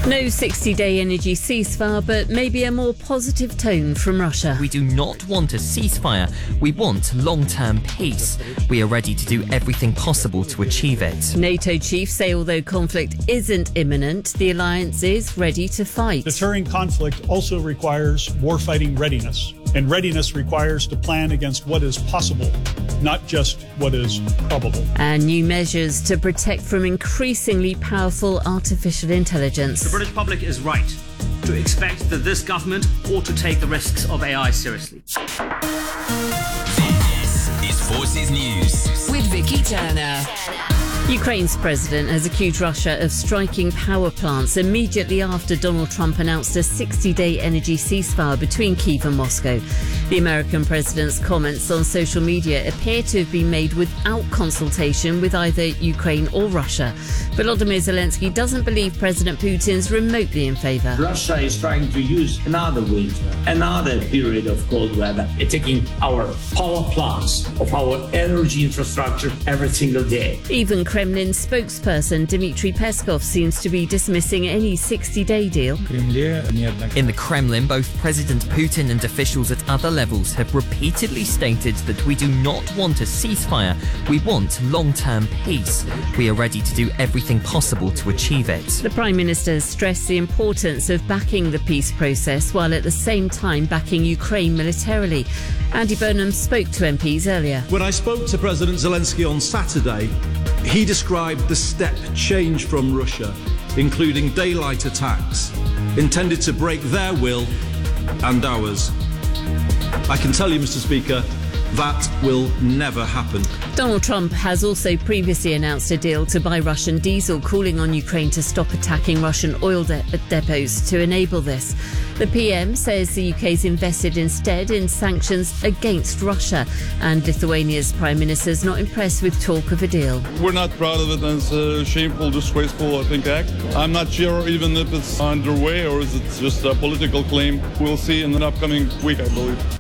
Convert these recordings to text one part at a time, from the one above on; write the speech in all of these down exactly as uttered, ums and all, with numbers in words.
No sixty-day energy ceasefire, but maybe a more positive tone from Russia. We do not want a ceasefire. We want long-term peace. We are ready to do everything possible to achieve it. NATO chiefs say although conflict isn't imminent, the alliance is ready to fight. Deterring conflict also requires warfighting readiness. And readiness requires to plan against what is possible, not just what is probable. And new measures to protect from increasingly powerful artificial intelligence. The British public is right to expect that this government ought to take the risks of A I seriously. This is Forces News with Vicky Turner. Ukraine's president has accused Russia of striking power plants immediately after Donald Trump announced a sixty-day energy ceasefire between Kyiv and Moscow. The American president's comments on social media appear to have been made without consultation with either Ukraine or Russia. Volodymyr Zelensky doesn't believe President Putin's remotely in favour. Russia is trying to use another winter, another period of cold weather, attacking our power plants of our energy infrastructure every single day. Even Kremlin spokesperson Dmitry Peskov seems to be dismissing any sixty-day deal. In the Kremlin, both President Putin and officials at other levels have repeatedly stated that we do not want a ceasefire. We want long-term peace. We are ready to do everything possible to achieve it. The Prime Minister has stressed the importance of backing the peace process while at the same time backing Ukraine militarily. Andy Burnham spoke to M Ps earlier. When I spoke to President Zelensky on Saturday, he described the step change from Russia, including daylight attacks, intended to break their will and ours. I can tell you, Mister Speaker, that will never happen. Donald Trump has also previously announced a deal to buy Russian diesel, calling on Ukraine to stop attacking Russian oil de- depots to enable this. The P M says the U K's invested instead in sanctions against Russia, and Lithuania's Prime Minister is not impressed with talk of a deal. We're not proud of it, and it's a shameful, disgraceful, I think, act. I'm not sure even if it's underway or is it just a political claim. We'll see in the upcoming week, I believe.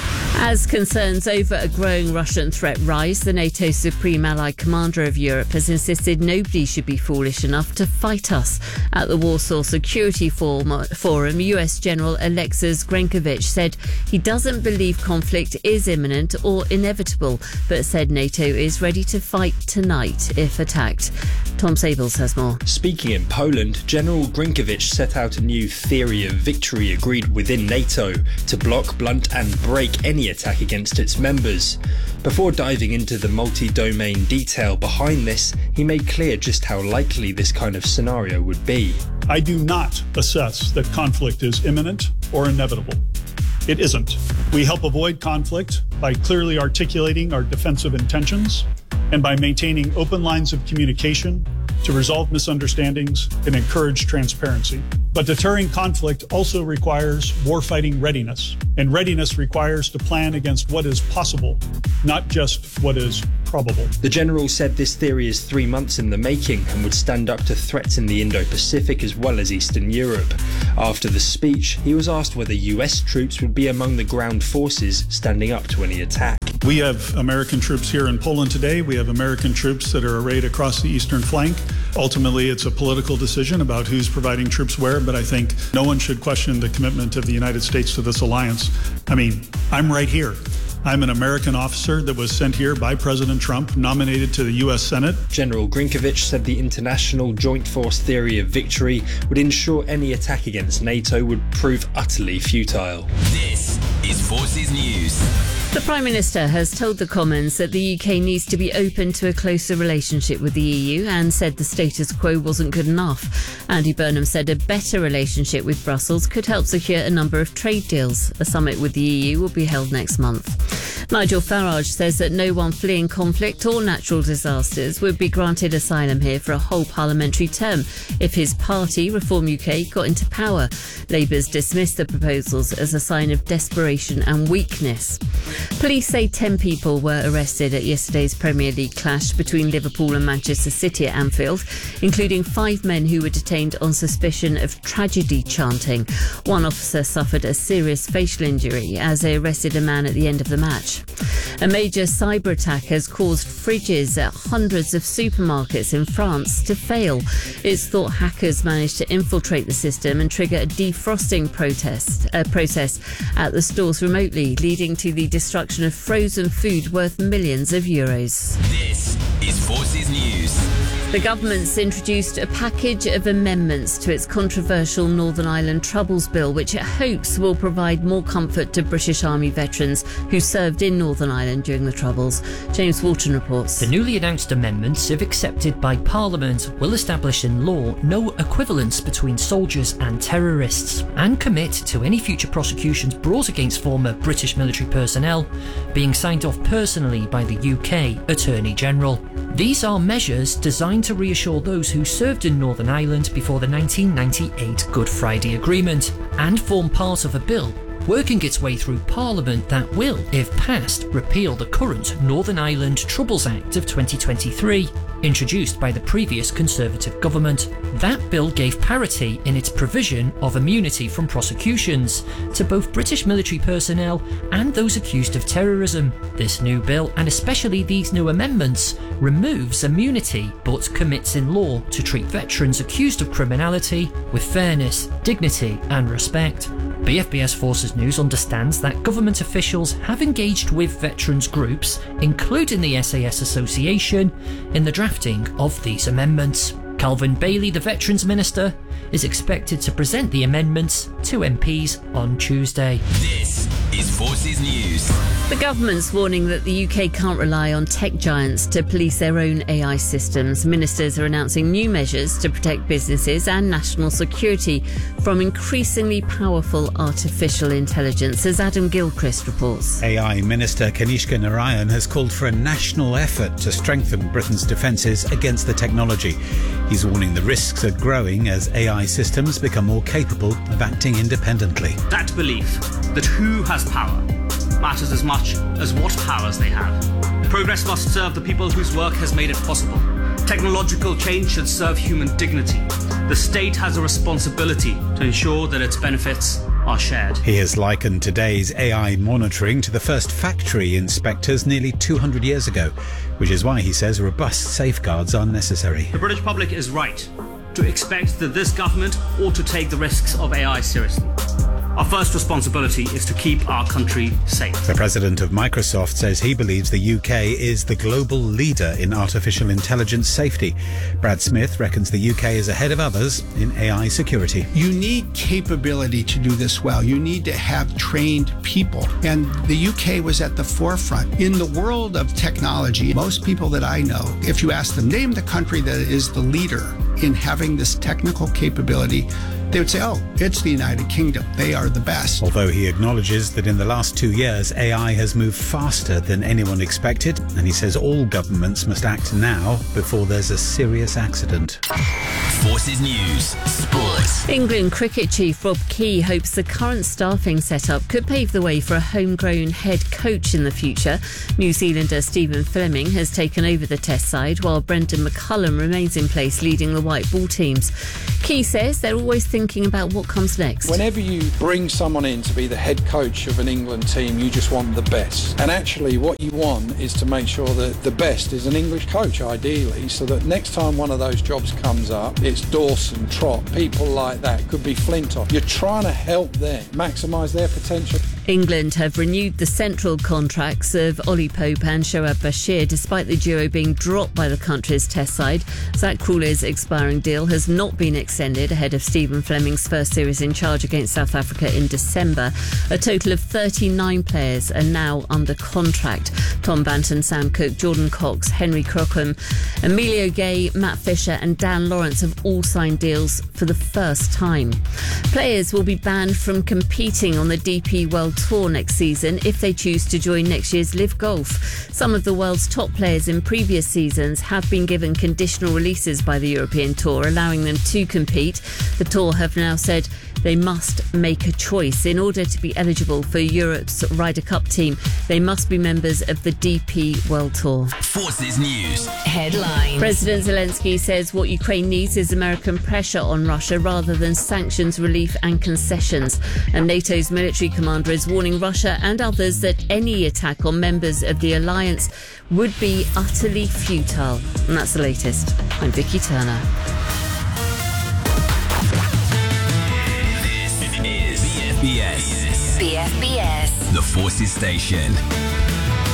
As concerns over a growing Russian threat rise, the NATO Supreme Allied Commander of Europe has insisted nobody should be foolish enough to fight us. At the Warsaw Security Forum, U S General Alexis Grenkovich said he doesn't believe conflict is imminent or inevitable, but said NATO is ready to fight tonight if attacked. Tom Sables has more. Speaking in Poland, General Grenkovich set out a new theory of victory agreed within NATO to block, blunt and break any attack against its members. Before diving into the multi-domain detail behind this, he made clear just how likely this kind of scenario would be. I do not assess that conflict is imminent or inevitable. It isn't. We help avoid conflict by clearly articulating our defensive intentions and by maintaining open lines of communication to resolve misunderstandings and encourage transparency. But deterring conflict also requires warfighting readiness, and readiness requires to plan against what is possible, not just what is probable. The general said this theory is three months in the making and would stand up to threats in the Indo-Pacific as well as Eastern Europe. After the speech, he was asked whether U S troops would be among the ground forces standing up to any attack. We have American troops here in Poland today. We have American troops that are arrayed across the eastern flank. Ultimately, it's a political decision about who's providing troops where, but I think no one should question the commitment of the United States to this alliance. I mean, I'm right here. I'm an American officer that was sent here by President Trump, nominated to the U S Senate. General Grenkovich said the international joint force theory of victory would ensure any attack against NATO would prove utterly futile. This is Forces News. The Prime Minister has told the Commons that the U K needs to be open to a closer relationship with the E U and said the status quo wasn't good enough. Andy Burnham said a better relationship with Brussels could help secure a number of trade deals. A summit with the E U will be held next month. Nigel Farage says that no one fleeing conflict or natural disasters would be granted asylum here for a whole parliamentary term if his party, Reform U K, got into power. Labour's dismissed the proposals as a sign of desperation and weakness. Police say ten people were arrested at yesterday's Premier League clash between Liverpool and Manchester City at Anfield, including five men who were detained on suspicion of tragedy chanting. One officer suffered a serious facial injury as they arrested a man at the end of the match. March. A major cyber attack has caused fridges at hundreds of supermarkets in France to fail. It's thought hackers managed to infiltrate the system and trigger a defrosting protest, uh, process at the stores remotely, leading to the destruction of frozen food worth millions of euros. This is Forces News. The government's introduced a package of amendments to its controversial Northern Ireland Troubles Bill, which it hopes will provide more comfort to British Army veterans who served in Northern Ireland during the Troubles. James Walton reports. The newly announced amendments, if accepted by Parliament, will establish in law no equivalence between soldiers and terrorists and commit to any future prosecutions brought against former British military personnel being signed off personally by the U K Attorney General. These are measures designed to reassure those who served in Northern Ireland before the nineteen ninety-eight Good Friday Agreement and form part of a bill working its way through Parliament that will, if passed, repeal the current Northern Ireland Troubles Act of twenty twenty-three, introduced by the previous Conservative government. That bill gave parity in its provision of immunity from prosecutions to both British military personnel and those accused of terrorism. This new bill, and especially these new amendments, removes immunity but commits in law to treat veterans accused of criminality with fairness, dignity and respect. B F B S Forces News understands that government officials have engaged with veterans groups, including the S A S Association, in the drafting of these amendments. Calvin Bailey, the Veterans Minister, is expected to present the amendments to M Ps on Tuesday. This is Forces News. The government's warning that the U K can't rely on tech giants to police their own A I systems. Ministers are announcing new measures to protect businesses and national security from increasingly powerful artificial intelligence, as Adam Gilchrist reports. A I Minister Kanishka Narayan has called for a national effort to strengthen Britain's defences against the technology. He's warning the risks are growing as A I systems become more capable of acting independently. That belief that who has power matters as much as what powers they have. Progress must serve the people whose work has made it possible. Technological change should serve human dignity. The state has a responsibility to ensure that its benefits are shared. He has likened today's A I monitoring to the first factory inspectors nearly two hundred years ago, which is why he says robust safeguards are necessary. The British public is right to expect that this government ought to take the risks of A I seriously. Our first responsibility is to keep our country safe. The president of Microsoft says he believes the U K is the global leader in artificial intelligence safety. Brad Smith reckons the U K is ahead of others in A I security. You need capability to do this well. You need to have trained people. And the U K was at the forefront. In the world of technology, most people that I know, if you ask them, name the country that is the leader in having this technical capability, they would say, oh, it's the United Kingdom. They are the best. Although he acknowledges that in the last two years, A I has moved faster than anyone expected, and he says all governments must act now before there's a serious accident. Forces News Sports. England cricket chief Rob Key hopes the current staffing setup could pave the way for a homegrown head coach in the future. New Zealander Stephen Fleming has taken over the Test side, while Brendan McCullum remains in place leading the white ball teams. Key says they're always thinking about what comes next. Whenever you bring someone in to be the head coach of an England team, you just want the best. And actually what you want is to make sure that the best is an English coach, ideally, so that next time one of those jobs comes up, it's Dawson, Trott, people like that. Could be Flintoff. You're trying to help them maximise their potential. England have renewed the central contracts of Ollie Pope and Shoaib Bashir, despite the duo being dropped by the country's Test side. Zach Crawley's expiring deal has not been extended ahead of Stephen Fleming's first series in charge against South Africa in December. A total of thirty-nine players are now under contract. Tom Banton, Sam Cook, Jordan Cox, Henry Crockham, Emilio Gay, Matt Fisher and Dan Lawrence have all signed deals for the first time. Players will be banned from competing on the D P World Tour next season if they choose to join next year's Live Golf. Some of the world's top players in previous seasons have been given conditional releases by the European Tour, allowing them to compete. The Tour have now said they must make a choice. In order to be eligible for Europe's Ryder Cup team, they must be members of the D P World Tour. Forces News Headlines. President Zelensky says what Ukraine needs is American pressure on Russia rather than sanctions, relief and concessions. And NATO's military commander is warning Russia and others that any attack on members of the alliance would be utterly futile. And that's the latest. I'm Vicky Turner. This is B F B S. B F B S. The Forces Station.